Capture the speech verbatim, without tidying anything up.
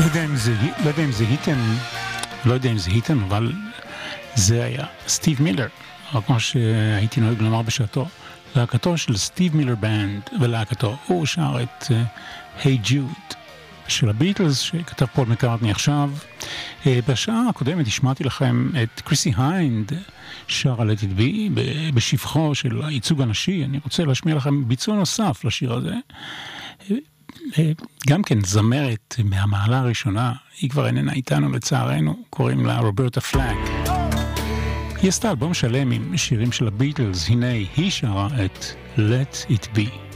לא יודע אם זה, לא יודע אם זיהיתם, לא יודע אם זיהיתם, אבל זה היה סטיב מילר, רק כמו שהייתי נוהג לומר בשעתו, להקתו של סטיב מילר בנד, ולהקתו הוא שר את היי ג'וד של הביטלס, שכתב פול מקארטני עכשיו. בשעה הקודמת השמעתי לכם את קריסי היינד, שר על Let It Be, בשבחו של הייצוג הנשי. אני רוצה להשמיע לכם ביצוע נוסף לשיר הזה. גם כן זמרת מהמעלה הראשונה, היא כבר איננה איתנו לצערנו, קוראים לה רוברטה פלאק. היא עשתה אלבום שלם עם שירים של הביטלס, הנה היא שרה את Let It Be.